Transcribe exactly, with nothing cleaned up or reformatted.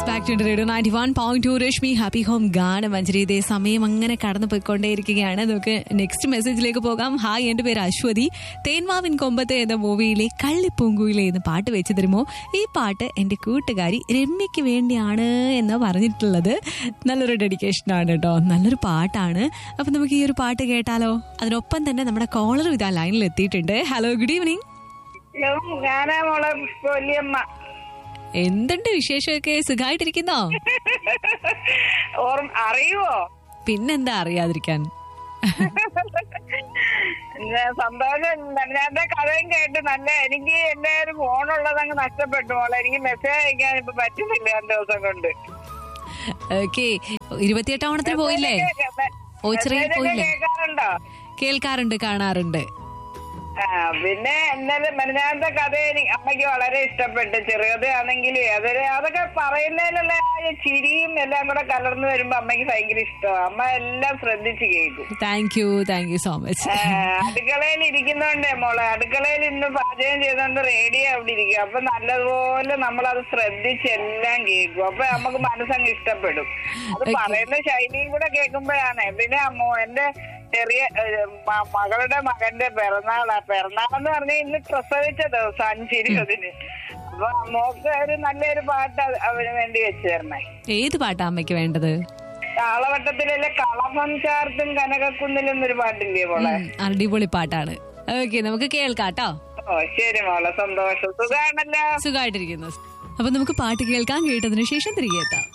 Back to radio ninety one point two Rashmi happy home ഗാനം മഞ്ജരി. ഇതേ സമയം അങ്ങനെ കടന്നു പോയിക്കൊണ്ടേയിരിക്കുകയാണ്. നമുക്ക് നെക്സ്റ്റ് മെസ്സേജിലേക്ക് പോകാം. ഹായ്, എന്റെ പേര് അശ്വതി. തേന്മാവിൻ കൊമ്പത്തെ എന്ന മൂവിയിലെ കള്ളിപ്പൂങ്കുയിലെ എന്ന് പാട്ട് വെച്ച് തരുമോ? ഈ പാട്ട് എന്റെ കൂട്ടുകാരി രമ്യക്ക് വേണ്ടിയാണ് എന്ന് പറഞ്ഞിട്ടുള്ളത്. നല്ലൊരു ഡെഡിക്കേഷൻ ആണ് കേട്ടോ, നല്ലൊരു പാട്ടാണ്. അപ്പൊ നമുക്ക് ഈ ഒരു പാട്ട് കേട്ടാലോ? അതിനൊപ്പം തന്നെ നമ്മുടെ കോളറും ഇതാ ലൈനിൽ എത്തിയിട്ടുണ്ട്. Hello, good evening. എന്തുണ്ട് വിശേഷമൊക്കെ? സുഖമായിട്ടിരിക്കുന്നോ? അറിയുവോ? പിന്നെന്താ അറിയാതിരിക്കാൻ. സന്തോഷം. ഞാൻ കഥയും കേട്ട് നല്ല. എനിക്ക് എന്റെ ഒരു ഫോണുള്ളത് അങ്ങ് നഷ്ടപ്പെട്ടു മോളെ. എനിക്ക് മെസ്സേജ് അയക്കാൻ ഇപ്പൊ പറ്റുന്നില്ല രണ്ട് ദിവസം കൊണ്ട്. ഓക്കെ, ഇരുപത്തിയെട്ടാം ഓണത്തിന് പോയില്ലേ? ഓച്ചിറയിൽ പോയില്ലേ? കേൾക്കാറുണ്ടോ? കേൾക്കാറുണ്ട്, കാണാറുണ്ട്. ആ, പിന്നെ ഇന്നലെ മെനഞ്ഞാന്നത്തെ കഥ എനിക്ക് അമ്മയ്ക്ക് വളരെ ഇഷ്ടപ്പെട്ടു. ചെറുകഥയാണെങ്കിലും അതൊരു അതൊക്കെ പറയുന്നതിലുള്ള ചിരിയും എല്ലാം കൂടെ കലർന്നു വരുമ്പോ അമ്മയ്ക്ക് ഭയങ്കര ഇഷ്ടമാണ്. അമ്മ എല്ലാം ശ്രദ്ധിച്ച് കേൾക്കും. Thank you, thank you so much. അടുക്കളയിൽ ഇരിക്കുന്നോണ്ടേ മോളെ, അടുക്കളയിൽ ഇന്ന് പാചകം ചെയ്തോണ്ട് റേഡിയോ അവിടെ ഇരിക്കും. അപ്പൊ നല്ലതുപോലെ നമ്മളത് ശ്രദ്ധിച്ച് എല്ലാം കേൾക്കും. അപ്പൊ നമുക്ക് മനസ്സങ്ങ് ഇഷ്ടപ്പെടും. അത് പറയുന്ന ശൈലിയും കൂടെ കേൾക്കുമ്പോഴാണ്. പിന്നെ അമ്മോ എന്റെ ചെറിയ മകളുടെ മകന്റെ പിറന്നാളാ. പിറന്നാളെന്ന് പറഞ്ഞാൽ ഇന്ന് പ്രസവിച്ച ദിവസം അഞ്ച് ഇരുപതിന്. അപ്പൊ മോക്ക് ഒരു നല്ലൊരു പാട്ട് അവന് വേണ്ടി വെച്ച് തരണേ. ഏത് പാട്ടാ അമ്മയ്ക്ക് വേണ്ടത്? താളവട്ടത്തിലെ കളഭം ചാർത്തും കനകക്കുന്നിലെന്നൊരു പാട്ടില്ലേ മോളെ? അടിപൊളി പാട്ടാണ്. ഓക്കെ, നമുക്ക് കേൾക്കാട്ടോ. ഓ ശരി മോളെ, സന്തോഷം. സുഖാണല്ലോ? സുഖമായിട്ടിരിക്കുന്നു. അപ്പൊ നമുക്ക് പാട്ട് കേൾക്കാൻ കേട്ടതിന് ശേഷം തിരികെ എത്താം.